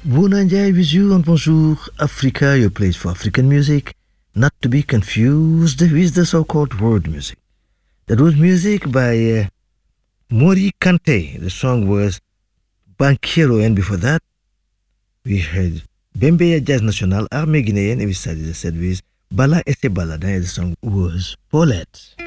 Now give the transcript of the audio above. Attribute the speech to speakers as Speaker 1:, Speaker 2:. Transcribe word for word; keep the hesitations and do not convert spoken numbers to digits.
Speaker 1: Bounanjay with you on Bonjour Africa, your place for African music, not to be confused with the so-called world music. That was music by uh, Mori Kante. The song was Banquero, and before that, we heard Bembeya Jazz National, Armée Guinéenne, and we started the set with Bala Ese Bala. The song was Paulette.